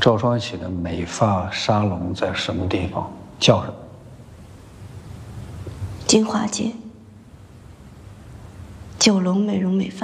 赵双喜的美发沙龙在什么地方？叫什么？ 金华街9龙美容美发。